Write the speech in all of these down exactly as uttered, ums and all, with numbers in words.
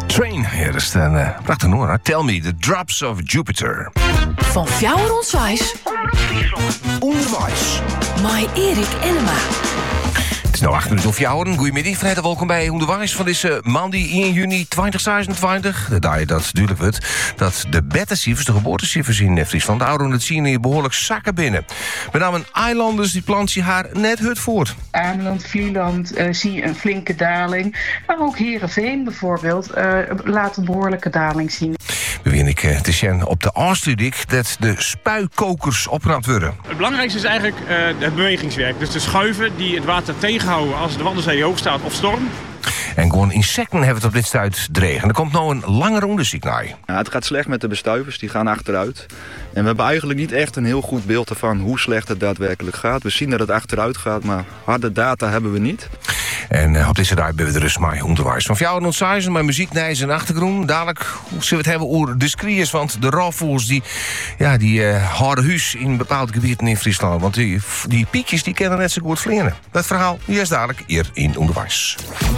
Train, ja, dat is een uh, prachtig nummer. Tell Me, The Drops of Jupiter. Van Fjouwer Onderwijs. Onderwijs. Mai Erik Enema. Het is nou acht minuten of Fjouwer. Goedemiddag, van harte welkom bij Onderwijs van deze maandag één juni tweeduizend zesentwintig. De dag dat duidelijk wordt dat de bettencijfers, de geboortecijfers in Friesland, de ouderen het zien hier behoorlijk zakken binnen. Met name eilanders die planten haar net hut voort. Ameland, Vlieland uh, zie je een flinke daling. Maar ook Heerenveen bijvoorbeeld uh, laat een behoorlijke daling zien. Bewin ik uh, te zien op de aanstudik dat de spuikokers opgeknapt worden. Het belangrijkste is eigenlijk uh, het bewegingswerk. Dus de schuiven die het water tegenhouden als de Waddenzee hoog staat of storm. En gewoon insecten hebben het op dit stuit dregen. Er komt nou een langer onderzoek naar. Ja, het gaat slecht met de bestuivers, die gaan achteruit. En we hebben eigenlijk niet echt een heel goed beeld ervan hoe slecht het daadwerkelijk gaat. We zien dat het achteruit gaat, maar harde data hebben we niet. En uh, op deze dag hebben we er dus maar onderwijs. Van Fjouwer Onderwijs, maar muziek, nijs en achtergrond. Dadelijk zullen we het hebben over de skriers, want de roofvoers die, ja, die uh, houden huis in bepaalde gebieden in Friesland. Want die, die piekjes die kennen net zo goed vliegen. Dat verhaal is dadelijk hier in Onderwijs.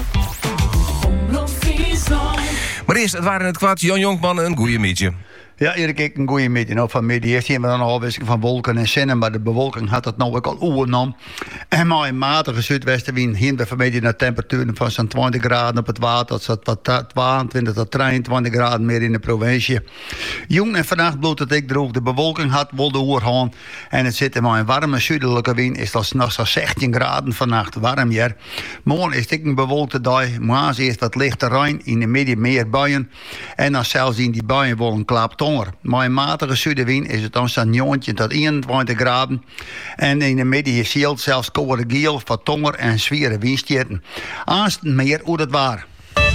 Maar eerst, het waren het kwaad. Jan Jonkman, een goeie mietje. Ja, Erik, ik een goeie middag. Nou, van midden heeft hier dan een afwisseling van wolken en zinnen, maar de bewolking had het nou ook al oernom. En maar in matige zuidwestenwind hier bij vanmiddag naar temperaturen van zo'n twintig graden op het water, tot wat tweeëntwintig tot drieëntwintig graden meer in de provincie. Jong en vannacht bloed dat ik droog. De bewolking had wel de oerhaan. En het zit in maar een warme zuidelijke wind is dat nog zo'n zestien graden vannacht warm hier. Morgen is het een bewolkte dag. Morgen is wat lichte rein in de midden meer buien. En dan zelfs in die buien wel een klap tonger. Maar in matige zuidenwind is het dan zo'n negentien tot eenentwintig graden. En in de midden is het zelfs koude geel van tonger en zware windstjerten. Aanst meer hoe dat waar.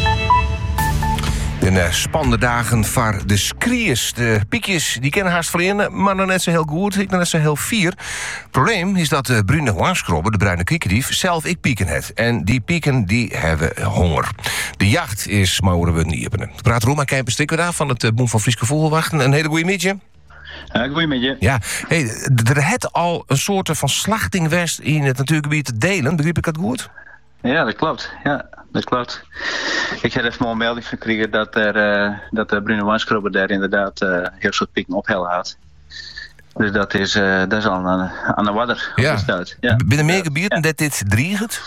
De uh, spannende dagen van de skriers. De piekjes, die kennen haast vrienden, maar dan net zo heel goed, ik dan net zo heel fier. Het probleem is dat de bruine waarskrobber, de bruine kiekendief, zelf ik pieken het. En die pieken, die hebben honger. De jacht is, maar horen we niet hebben. Ik praat Roma Kijper Stikker daar van het uh, Boom van Frieske Vogelwachten. Een hele goeie midje. Ja, goeiemiddag. Ja, hey, er het al een soort van slachting west in het natuurgebied te delen, begreep ik het goed? Ja, dat klopt. Ja, dat klopt. Ik heb even een melding gekregen dat, er, uh, dat de bruine waarskrobber daar inderdaad uh, heel soort pieken ophellen had. Dus dat is, uh, dat is al aan, aan de wadder. Ja. Ja. Binnen meer gebieden ja. dat dit driegt?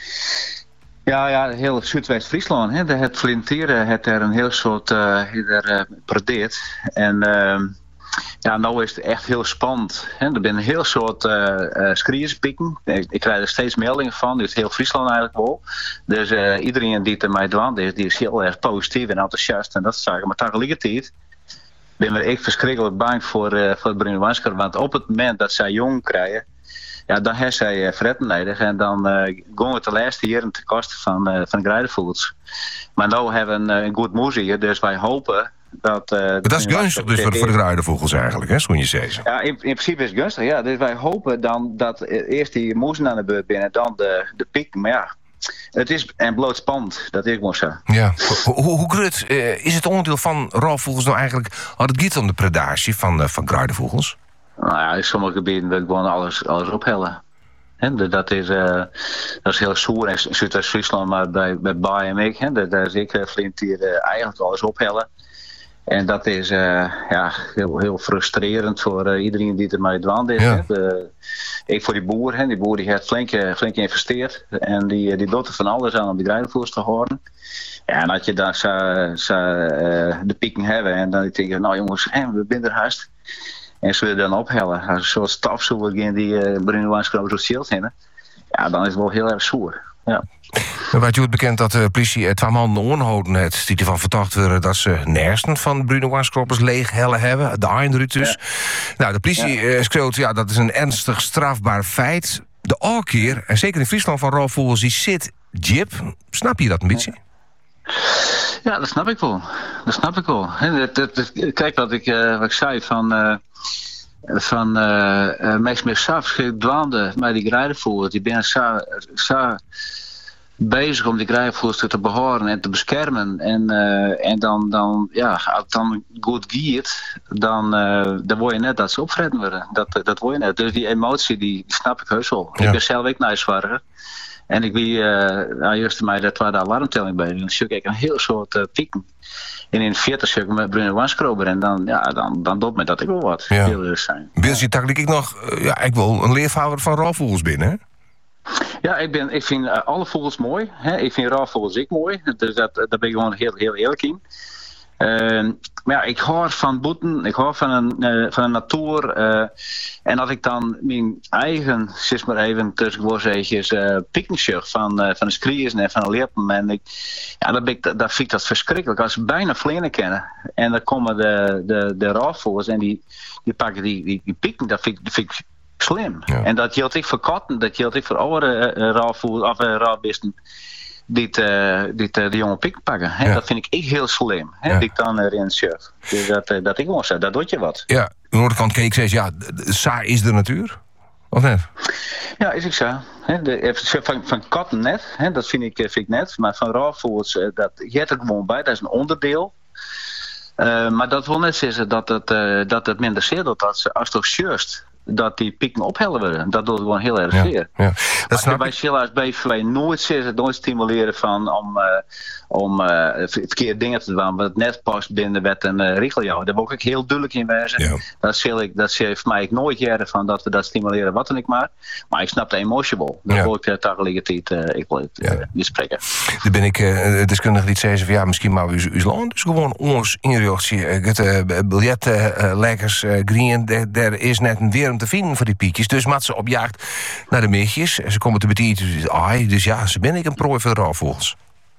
Ja, ja, heel Zuidwest-Friesland. Hè. Het Flinteren heeft er een heel soort uh, uh, predeerd. En uh, ja, nou is het echt heel spannend. Hè. Er zijn een heel soort uh, uh, skrierspieken. Ik, ik krijg er steeds meldingen van. Dus heel Friesland eigenlijk wel. Dus uh, iedereen die er mij dwaan is, die is heel erg positief en enthousiast en dat soort zaken. Maar tegelijkertijd ben ik verschrikkelijk bang voor, uh, voor het bruine waarskrobber. Want op het moment dat zij jong krijgen, ja, dan heeft zij uh, fretten nodig. En dan uh, gaan we te laatste jaren ten koste van, uh, van de grijdevoegels. Maar nu hebben we een, een goed moes hier, dus wij hopen dat... Uh, dat is gunstig dus voor, voor de grijdevoegels eigenlijk, hè, zo'n je zeggen. Ja, in, in principe is het gunstig, ja. Dus wij hopen dan dat eerst die moezen aan de beurt binnen, dan de, de piek. Maar ja, het is en bloot spannend, dat ik moest zeggen. Ja, hoe, hoe grut uh, is het onderdeel van roofvogels nou eigenlijk, had het gaat om de predatie van, uh, van grijdevoegels? Nou ja, in sommige gebieden wil ik gewoon alles, alles ophellen. He, dat, is, uh, dat is heel stoer in Zuidwest-Friesland, maar bij, bij Baai en ik, he, daar is ik flint hier uh, eigenlijk alles ophellen. En dat is uh, ja, heel, heel frustrerend voor uh, iedereen die er mee dwaan is. Ja. Uh, ik voor die boer, he, die boer die heeft flink, uh, flink geïnvesteerd en die, die doet er van alles aan om die grijdevoers te houden. Ja, en dat je dan zou, zou uh, de pieken hebben en dan denk je, nou jongens, hey, we zijn er haast. En ze willen dan ophellen. Als een soort stafzoeker in die uh, bruine waarskrobber zo schild hebben. Ja, dan is het wel heel erg zoer. Ja. Werd je het bekend dat de politie uh, twee mannen onhouden heeft die ervan verdacht worden dat ze nersten van bruine waarskrobbers leeg hellen hebben. De eindruut dus. Ja. Nou, de politie ja. Uh, schreeuwt, ja, dat is een ernstig strafbaar feit. De alkeer, en zeker in Friesland van roofvogels, die zit jip. Snap je dat een beetje? Ja. Ja, dat snap ik wel. Dat snap ik wel. Het, het, het, kijk wat ik, uh, wat ik zei van... Uh, van uh, uh, meest meer s'avonds dwaande met die grijdevoers. Die ben zo, zo bezig om die grijdevoers te behouden en te beschermen. En, uh, en dan, dan, ja, als het dan goed gaat, dan, uh, dan word je net dat ze opvreten worden. Dat, dat word je net. Dus die emotie, die, die snap ik heus wel. Ja. Ik ben zelf ook nijsvarger. En ik wie, uh, nou, juist mij dat waar de alarmtelling bij, dan zie ik een heel soort uh, pieken. En in het veertig stuk met bruine wanskrober. En dan, ja, dan, dan doet me dat ik wel wat. Ja. Heel erg zijn. Wil je tak ik nog, uh, ja, ik wil een leervader van roofvogels binnen, hè? Ja, ik, ben, ik vind uh, alle vogels mooi. Hè? Ik vind roofvogels ik mooi. Dus dat, daar ben ik gewoon heel, heel eerlijk in. Uh, maar ja, ik hou van boeten, ik hou van een, uh, van een natuur. Uh, en als ik dan mijn eigen, zeg maar even tussen woordjes, uh, picknick van, uh, van de skriers en van de leerpen. En ik, ja, dan ben ik, dat vind ik dat verschrikkelijk. Als ze bijna vleren kennen en dan komen de, de, de roofvogels en die, die pakken die, die, die picknick, dat vind, dat vind ik slim. Ja. En dat geldt ik voor katten, dat geldt ik voor andere uh, roofvogels of uh, roofbeesten. Dit, uh, dit uh, de jonge pik pakken. Hè? Ja. Dat vind ik echt heel slim. Hè? Ja. Die ik dan erin surf. Dus dat, uh, dat ik gewoon zeg, dat doet je wat. Ja, aan de andere kant, kijk, zeg ja, saai is de natuur. Of net? Ja, is ik zo. Hè? De, van, van katten net, hè? Dat vind ik, vind ik net. Maar van roofvogels, uh, dat je er gewoon bij. Dat is een onderdeel. Uh, maar dat wil net zeggen dat het, uh, dat het minder zeer doet als, als het surft. Dat die pieken ophellen worden. Dat doet gewoon heel erg zeer. Ja, ja. Maar wij zullen als B V W nooit zeggen, nooit stimuleren van om, uh, om uh, verkeerde dingen te doen, wat net past binnen de wet en uh, regeljouw. Daar wil ik heel duidelijk in wijzen. Ja. Dat zal ik, dat heeft mij ik nooit jaren van dat we dat stimuleren, wat dan ik maar. Maar ik snap de emotie wel. Dat ja. wil ik uh, tegelijkertijd uh, ik wil het uh, ja. bespreken. Dan ben ik uh, deskundig die zeggen van ja, misschien maar uw, uw land dus gewoon ons inreactie. Uh, het uh, biljet uh, lekkers uh, green, daar is net een weer om te vinden voor die piekjes. Dus mat ze op jacht naar de meetjes. En ze komen te betieten. Dus ja, ze ben ik een prooi voor de roofvogels.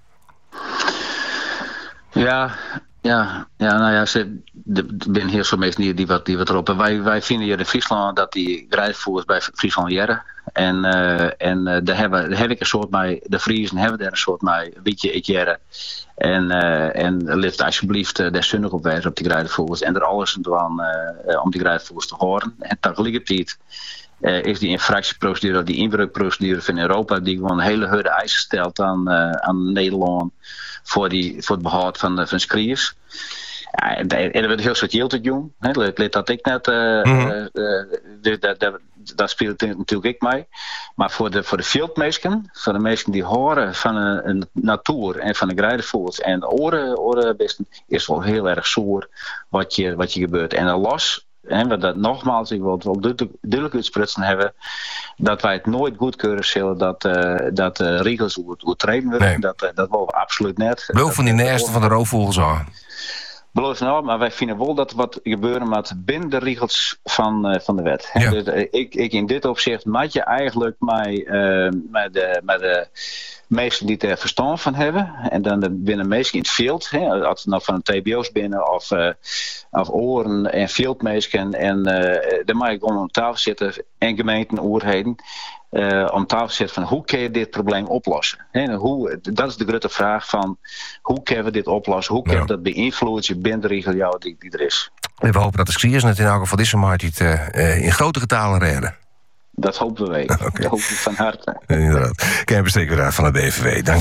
Ja, ja, ja, nou ja, ze ben heel veel mensen die, die, wat, die wat erop. En wij, wij vinden hier in Friesland dat die grijsvoers bij Friesland jaren. En, uh, en uh, daar, hebben, daar heb ik een soort mee, de Friesen hebben daar een soort mee, een beetje het jaren. En, uh, en lift alsjeblieft uh, deskundig op wijzen op die grijsvoers. En er alles aan uh, om die grijsvoers te horen. En tegelijkertijd uh, is die infractieprocedure, die inbreukprocedure van Europa, die gewoon hele harde eisen stelt aan, uh, aan Nederland voor, die, voor het behoud van, uh, van skriers. Ja, en er wordt heel soort geld te doen. Let dat ik net. Uh, mm-hmm. uh, uh, dat, dat, dat speelt natuurlijk ik mee. Maar voor de, voor de veldmensen, voor de mensen die horen van een, een natuur en van de grijdevoers en oren, orenbesten, is wel heel erg zoer wat je, wat je gebeurt. En dan los. En we dat nogmaals, ik wil het wel duidelijk uitsprutsen hebben, dat wij het nooit goedkeuren zullen dat, uh, dat uh, regels overtreden worden. Nee. Dat, uh, dat willen we absoluut net. Wel van die naasten van de roofvogels aan. Beloof nou, maar wij vinden wel dat er wat gebeuren met binnen de regels van, uh, van de wet. Ja. Dus, uh, ik, ik in dit opzicht maak je eigenlijk met, uh, met, de, met de meesten die er verstand van hebben. En dan de, binnen meesten in het veld. Hè, als het nou van een T B O's binnen of, uh, of oren en veldmeesken. En uh, dan mag ik gewoon om tafel zitten en gemeenten oorheden. Uh, om tafel zitten van hoe kun je dit probleem oplossen? He, hoe, dat is de grote vraag van hoe kunnen we dit oplossen? Hoe kunnen we ja. dat beïnvloeden binnen de regio die, die er is? En we hopen dat de skriers net in elk geval deze maart niet uh, in grote getalen redden. Dat hopen we. Okay. Dat hopen we van harte. Inderdaad. Ken je besteken van de B V W. Dank.